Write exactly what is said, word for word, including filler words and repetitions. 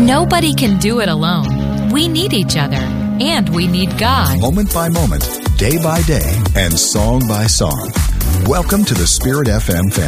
Nobody can do it alone. We need each other, and we need God. Moment by moment, day by day, and song by song. Welcome to the Spirit F M family.